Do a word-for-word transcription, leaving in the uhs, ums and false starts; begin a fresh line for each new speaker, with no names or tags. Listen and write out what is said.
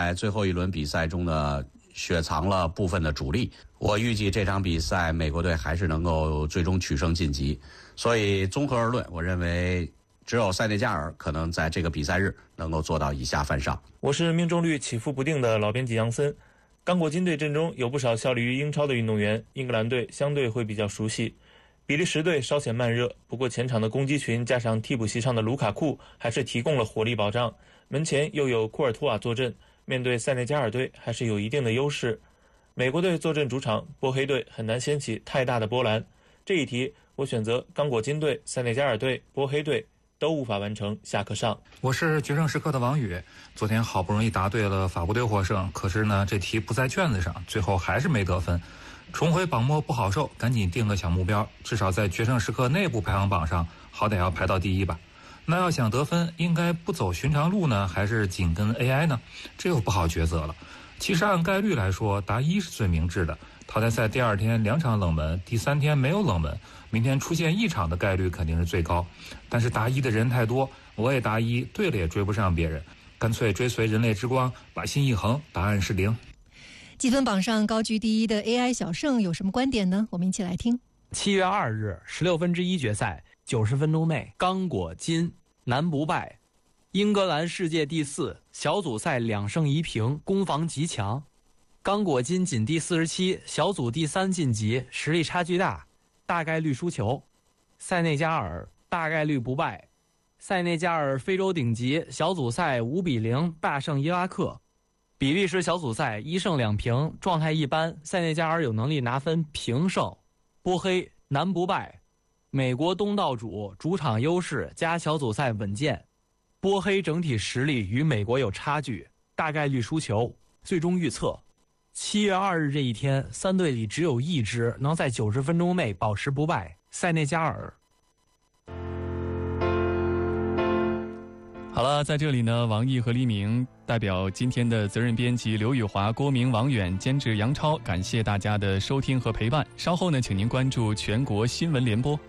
在最后一轮比赛中呢雪藏了部分的主力，我预计这场比赛美国队还是能够最终取胜晋级。所以综合而论，我认为只有塞内加尔可能在这个比赛日能够做到以下犯上。
我是命中率起伏不定的老编辑杨森。刚果金队阵中有不少效力于英超的运动员，英格兰队相对会比较熟悉。比利时队稍显慢热，不过前场的攻击群加上替补席上的卢卡库还是提供了火力保障，门前又有库尔图瓦坐镇，面对塞内加尔队还是有一定的优势。美国队坐镇主场，波黑队很难掀起太大的波澜。这一题我选择刚果金队、塞内加尔队、波黑队都无法完成，下课上。
我是决胜时刻的王宇，昨天好不容易答对了法国队获胜，可是呢这题不在卷子上，最后还是没得分。重回榜末不好受，赶紧定个小目标，至少在决胜时刻内部排行榜上好歹要排到第一吧。那要想得分，应该不走寻常路呢，还是紧跟 A I 呢？这又不好抉择了。其实按概率来说，达一是最明智的。淘汰赛第二天两场冷门，第三天没有冷门，明天出现一场的概率肯定是最高。但是达一的人太多，我也达一，对了也追不上别人，干脆追随人类之光，把心一横，答案是零。
积分榜上高居第一的 A I 小胜有什么观点呢？我们一起来听。
七月二日十六分之一决赛，九十分钟内刚果金南不败，英格兰世界第四，小组赛两胜一平，攻防极强。刚果金仅第四十七，小组第三晋级，实力差距大，大概率输球。塞内加尔大概率不败，塞内加尔非洲顶级，小组赛五比零大胜伊拉克。比利时小组赛一胜两平，状态一般，塞内加尔有能力拿分平胜。波黑南不败，美国东道主，主场优势加小组赛稳健。波黑整体实力与美国有差距，大概率输球。最终预测七月二日这一天，三队里只有一支能在九十分钟内保持不败，塞内加尔。
好了，在这里呢，王毅和黎明代表今天的责任编辑刘宇华、郭明、王远，监制杨超，感谢大家的收听和陪伴。稍后呢，请您关注全国新闻联播。